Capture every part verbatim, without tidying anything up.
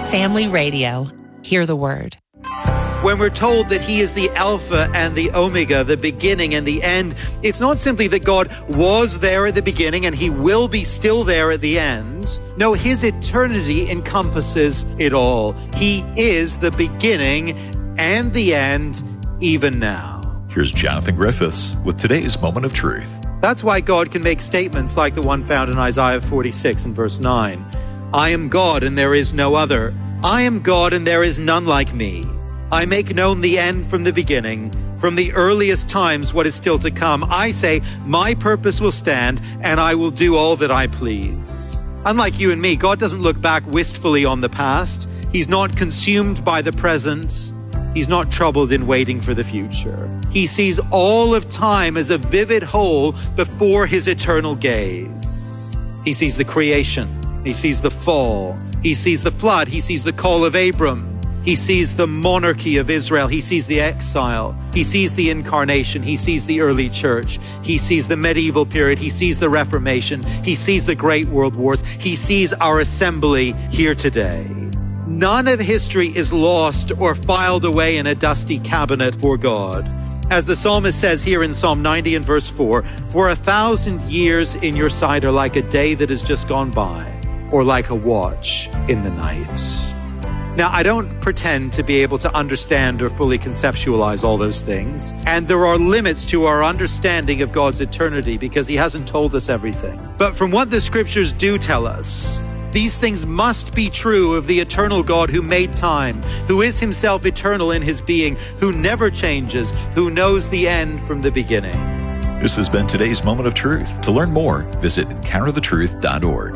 Family Radio. Hear the word. When we're told that he is the Alpha and the Omega, the beginning and the end, it's not simply that God was there at the beginning and he will be still there at the end. No, his eternity encompasses it all. He is the beginning and the end, even now. Here's Jonathan Griffiths with today's Moment of Truth. That's why God can make statements like the one found in Isaiah forty-six and verse nine. I am God and there is no other. I am God and there is none like me. I make known the end from the beginning, from the earliest times what is still to come. I say, my purpose will stand, and I will do all that I please. Unlike you and me, God doesn't look back wistfully on the past. He's not consumed by the present. He's not troubled in waiting for the future. He sees all of time as a vivid whole before his eternal gaze. He sees the creation. He sees the fall. He sees the flood. He sees the call of Abram. He sees the monarchy of Israel. He sees the exile. He sees the incarnation. He sees the early church. He sees the medieval period. He sees the Reformation. He sees the great world wars. He sees our assembly here today. None of history is lost or filed away in a dusty cabinet for God. As the psalmist says here in Psalm ninety and verse four, for a thousand years in your sight are like a day that has just gone by, or like a watch in the night. Now, I don't pretend to be able to understand or fully conceptualize all those things. And there are limits to our understanding of God's eternity because he hasn't told us everything. But from what the scriptures do tell us, these things must be true of the eternal God who made time, who is himself eternal in his being, who never changes, who knows the end from the beginning. This has been today's Moment of Truth. To learn more, visit encounter the truth dot org.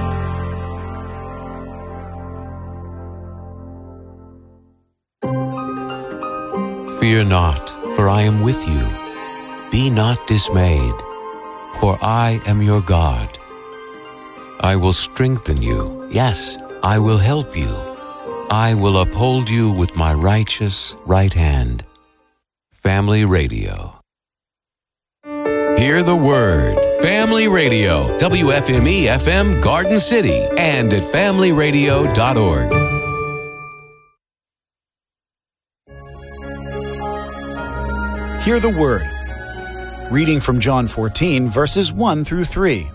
Fear not, for I am with you. Be not dismayed, for I am your God. I will strengthen you. Yes, I will help you. I will uphold you with my righteous right hand. Family Radio. Hear the word. Family Radio. W F M E F M Garden City and at family radio dot org. Hear the word. Reading from John fourteen, verses one through three.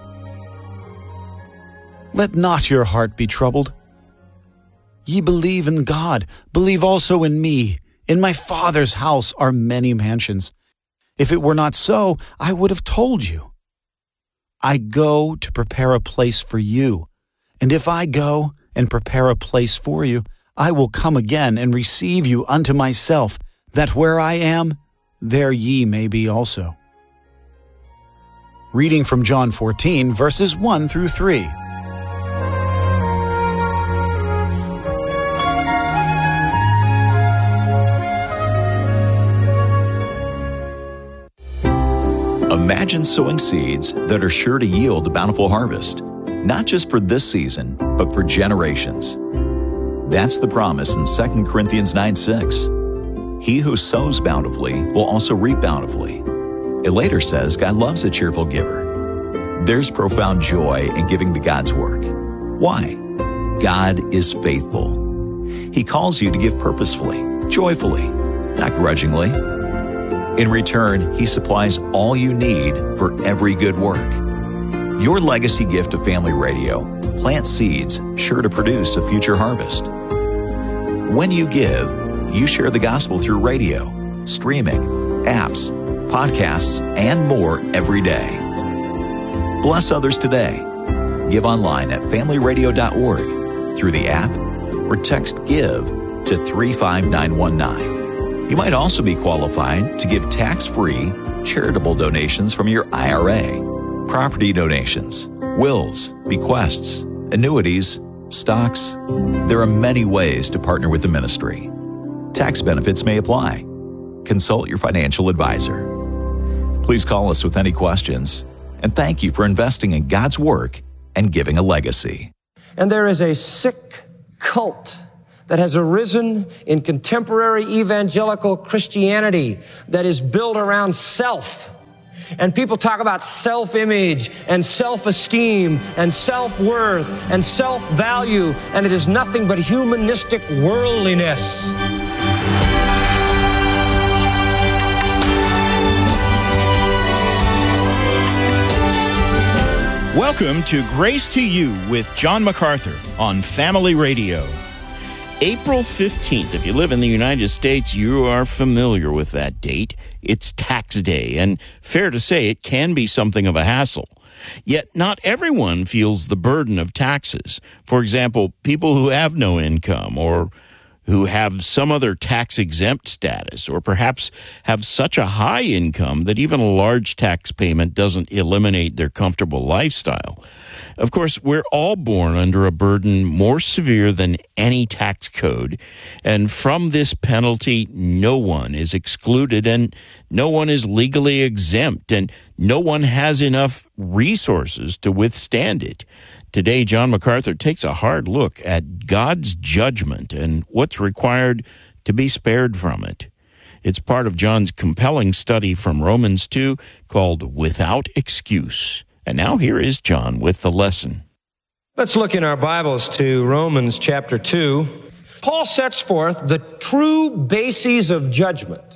Let not your heart be troubled. Ye believe in God, believe also in me. In my Father's house are many mansions. If it were not so, I would have told you. I go to prepare a place for you. And if I go and prepare a place for you, I will come again and receive you unto myself, that where I am, there ye may be also. Reading from John fourteen, verses one through three. Imagine sowing seeds that are sure to yield a bountiful harvest, not just for this season, but for generations. That's the promise in Second Corinthians nine six. He who sows bountifully will also reap bountifully. It later says God loves a cheerful giver. There's profound joy in giving to God's work. Why? God is faithful. He calls you to give purposefully, joyfully, not grudgingly. In return, he supplies all you need for every good work. Your legacy gift to Family Radio plants seeds sure to produce a future harvest. When you give, you share the gospel through radio, streaming, apps, podcasts, and more every day. Bless others today. Give online at family radio dot org, through the app, or text GIVE to three five nine one nine. You might also be qualified to give tax-free charitable donations from your I R A, property donations, wills, bequests, annuities, stocks. There are many ways to partner with the ministry. Tax benefits may apply. Consult your financial advisor. Please call us with any questions, and thank you for investing in God's work and giving a legacy. And there is a sick cult that has arisen in contemporary evangelical Christianity that is built around self. And people talk about self-image and self-esteem and self-worth and self-value, and it is nothing but humanistic worldliness. Welcome to Grace to You with John MacArthur on Family Radio. April fifteenth, if you live in the United States, you are familiar with that date. It's tax day, and fair to say it can be something of a hassle. Yet not everyone feels the burden of taxes. For example, people who have no income or who have some other tax-exempt status, or perhaps have such a high income that even a large tax payment doesn't eliminate their comfortable lifestyle. Of course, we're all born under a burden more severe than any tax code, and from this penalty, no one is excluded, and no one is legally exempt, and no one has enough resources to withstand it. Today, John MacArthur takes a hard look at God's judgment and what's required to be spared from it. It's part of John's compelling study from Romans two called Without Excuse. And now here is John with the lesson. Let's look in our Bibles to Romans chapter two. Paul sets forth the true bases of judgment,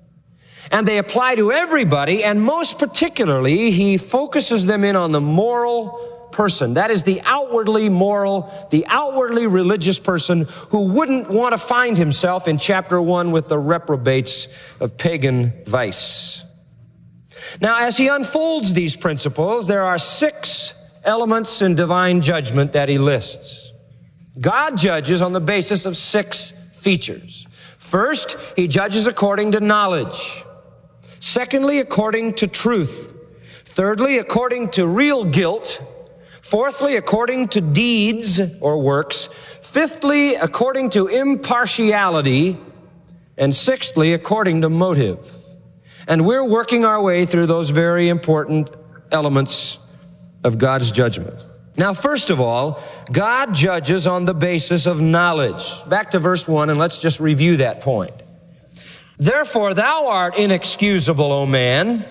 and they apply to everybody, and most particularly, he focuses them in on the moral person. That is the outwardly moral, the outwardly religious person who wouldn't want to find himself in chapter one with the reprobates of pagan vice. Now, as he unfolds these principles, there are six elements in divine judgment that he lists. God judges on the basis of six features. First, he judges according to knowledge. Secondly, according to truth. Thirdly, according to real guilt. Fourthly, according to deeds or works. Fifthly, according to impartiality. And sixthly, according to motive. And we're working our way through those very important elements of God's judgment. Now, first of all, God judges on the basis of knowledge. Back to verse one, and let's just review that point. Therefore, thou art inexcusable, O man,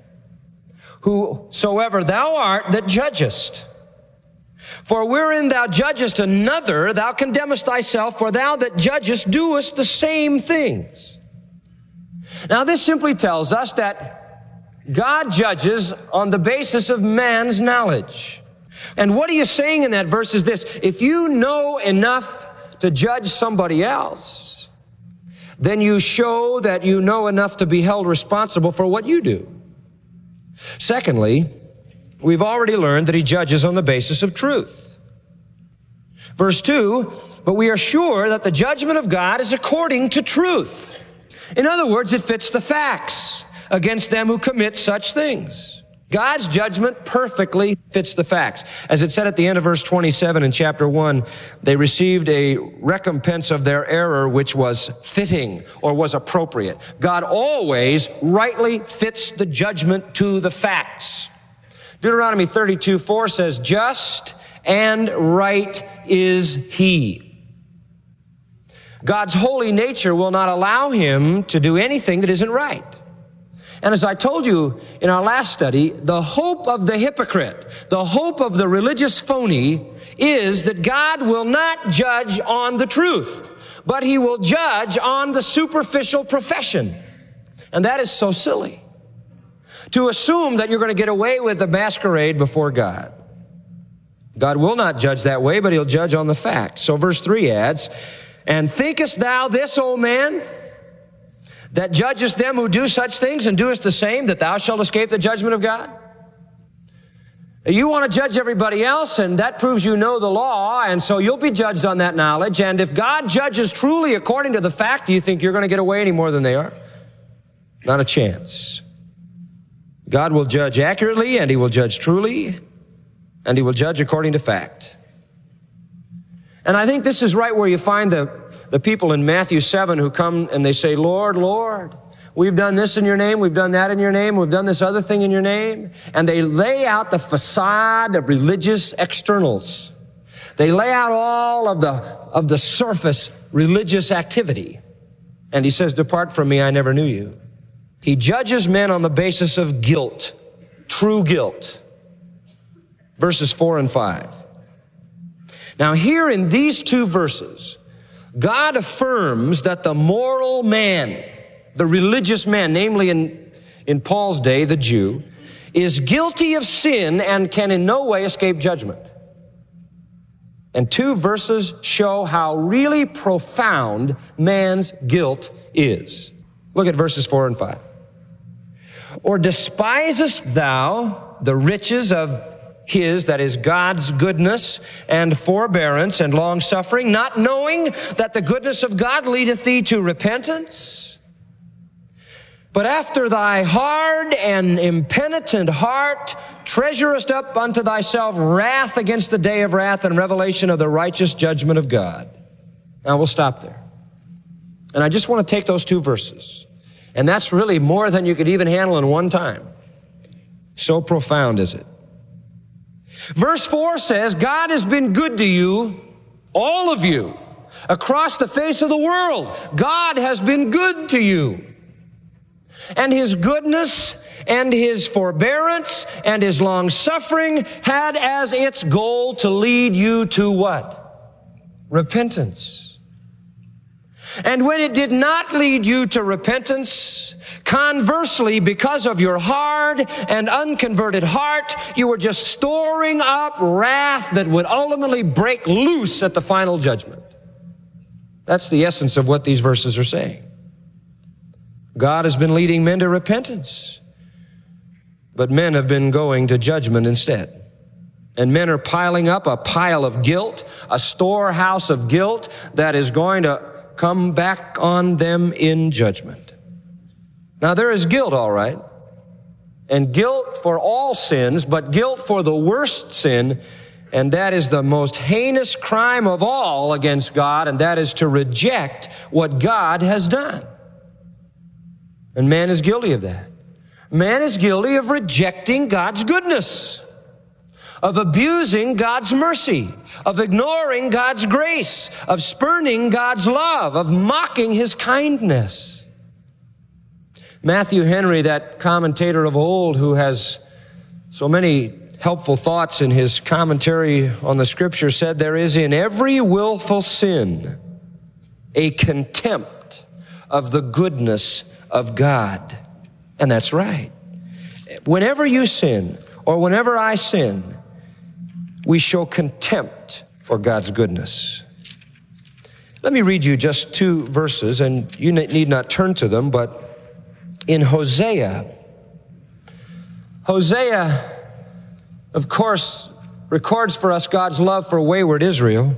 whosoever thou art that judgest. For wherein thou judgest another, thou condemnest thyself, for thou that judgest doest the same things. Now, this simply tells us that God judges on the basis of man's knowledge. And what he is saying in that verse is this: if you know enough to judge somebody else, then you show that you know enough to be held responsible for what you do. Secondly, we've already learned that he judges on the basis of truth. Verse two, but we are sure that the judgment of God is according to truth. In other words, it fits the facts against them who commit such things. God's judgment perfectly fits the facts. As it said at the end of verse twenty-seven in chapter one, they received a recompense of their error which was fitting or was appropriate. God always rightly fits the judgment to the facts. Deuteronomy thirty-two four says, just and right is he. God's holy nature will not allow him to do anything that isn't right. And as I told you in our last study, the hope of the hypocrite, the hope of the religious phony is that God will not judge on the truth, but he will judge on the superficial profession. And that is so silly, to assume that you're going to get away with the masquerade before God. God will not judge that way, but he'll judge on the facts. So verse three adds, and thinkest thou this, O man, that judgest them who do such things and doest the same, that thou shalt escape the judgment of God? You want to judge everybody else, and that proves you know the law, and so you'll be judged on that knowledge. And if God judges truly according to the fact, do you think you're going to get away any more than they are? Not a chance. God will judge accurately, and he will judge truly, and he will judge according to fact. And I think this is right where you find the, the people in Matthew seven who come and they say, Lord, Lord, we've done this in your name, we've done that in your name, we've done this other thing in your name. And they lay out the facade of religious externals. They lay out all of the, of the surface religious activity. And he says, depart from me, I never knew you. He judges men on the basis of guilt, true guilt. Verses four and five. Now here in these two verses, God affirms that the moral man, the religious man, namely in, in Paul's day, the Jew, is guilty of sin and can in no way escape judgment. And two verses show how really profound man's guilt is. Look at verses four and five. Or despisest thou the riches of his, that is God's goodness and forbearance and long-suffering, not knowing that the goodness of God leadeth thee to repentance? But after thy hard and impenitent heart treasurest up unto thyself wrath against the day of wrath and revelation of the righteous judgment of God. Now we'll stop there. And I just want to take those two verses. And that's really more than you could even handle in one time. So profound is it. Verse four says, God has been good to you, all of you, across the face of the world. God has been good to you. And his goodness and his forbearance and his long-suffering had as its goal to lead you to what? Repentance. And when it did not lead you to repentance, conversely, because of your hard and unconverted heart, you were just storing up wrath that would ultimately break loose at the final judgment. That's the essence of what these verses are saying. God has been leading men to repentance, but men have been going to judgment instead. And men are piling up a pile of guilt, a storehouse of guilt that is going to come back on them in judgment. Now there is guilt, all right, and guilt for all sins, but guilt for the worst sin, and that is the most heinous crime of all against God, and that is to reject what God has done. And man is guilty of that. Man is guilty of rejecting God's goodness, of abusing God's mercy, of ignoring God's grace, of spurning God's love, of mocking his kindness. Matthew Henry, that commentator of old who has so many helpful thoughts in his commentary on the scripture, said, there is in every willful sin a contempt of the goodness of God. And that's right. Whenever you sin, or whenever I sin, we show contempt for God's goodness. Let me read you just two verses, and you need not turn to them, but in Hosea, Hosea, of course, records for us God's love for wayward Israel.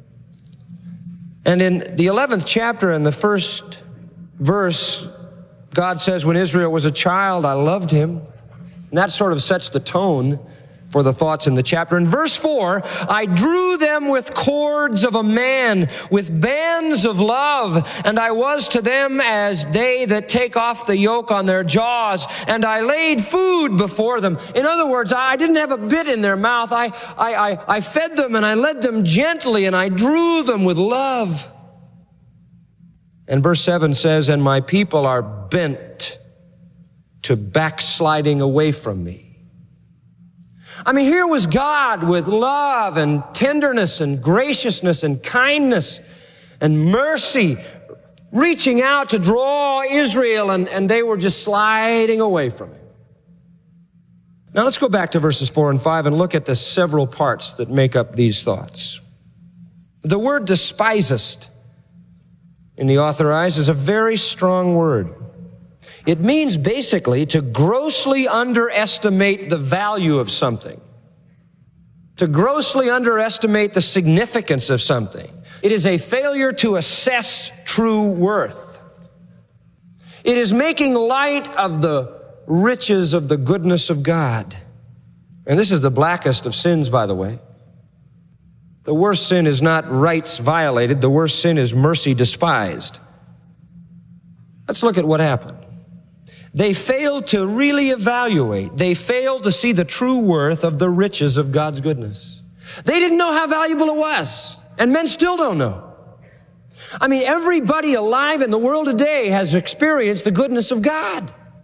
And in the eleventh chapter, in the first verse, God says, when Israel was a child, I loved him. And that sort of sets the tone for the thoughts in the chapter. In verse four, I drew them with cords of a man, with bands of love, and I was to them as they that take off the yoke on their jaws, and I laid food before them. In other words, I didn't have a bit in their mouth. I, I, I, I fed them and I led them gently, and I drew them with love. And verse seven says, and my people are bent to backsliding away from me. I mean, here was God with love and tenderness and graciousness and kindness and mercy reaching out to draw Israel, and, and they were just sliding away from him. Now let's go back to verses four and five and look at the several parts that make up these thoughts. The word despisest in the Authorized is a very strong word. It means basically to grossly underestimate the value of something, to grossly underestimate the significance of something. It is a failure to assess true worth. It is making light of the riches of the goodness of God. And this is the blackest of sins, by the way. The worst sin is not rights violated. The worst sin is mercy despised. Let's look at what happened. They failed to really evaluate. They failed to see the true worth of the riches of God's goodness. They didn't know how valuable it was, and men still don't know. I mean, everybody alive in the world today has experienced the goodness of God.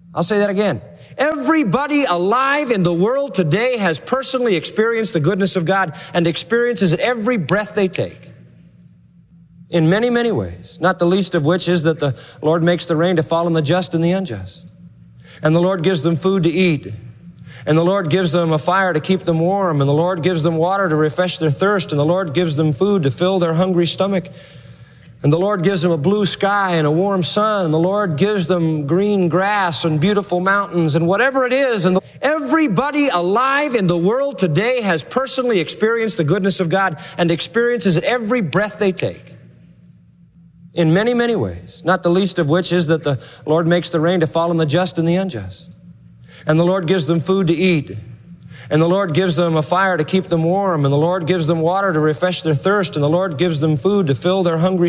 I'll say that again. Everybody alive in the world today has personally experienced the goodness of God and experiences it every breath they take. In many, many ways, not the least of which is that the Lord makes the rain to fall on the just and the unjust. And the Lord gives them food to eat. And the Lord gives them a fire to keep them warm. And the Lord gives them water to refresh their thirst. And the Lord gives them food to fill their hungry stomach. And the Lord gives them a blue sky and a warm sun. And the Lord gives them green grass and beautiful mountains and whatever it is. And the, everybody alive in the world today has personally experienced the goodness of God and experiences it every breath they take. In many, many ways, not the least of which is that the Lord makes the rain to fall on the just and the unjust. And the Lord gives them food to eat. And the Lord gives them a fire to keep them warm. And the Lord gives them water to refresh their thirst. And the Lord gives them food to fill their hungry